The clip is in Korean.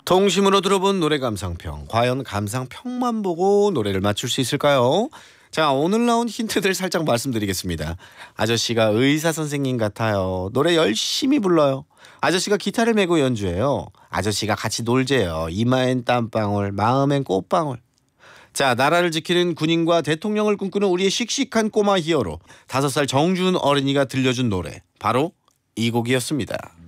통심으로 들어본 노래 감상평. 과연 감상평만 보고 노래를 맞출 수 있을까요? 자, 오늘 나온 힌트들 살짝 말씀드리겠습니다. 아저씨가 의사 선생님 같아요. 노래 열심히 불러요. 아저씨가 기타를 메고 연주해요. 아저씨가 같이 놀재요. 이마엔 땀방울, 마음엔 꽃방울. 자, 나라를 지키는 군인과 대통령을 꿈꾸는 우리의 씩씩한 꼬마 히어로 5살 정준 어린이가 들려준 노래, 바로 이 곡이었습니다.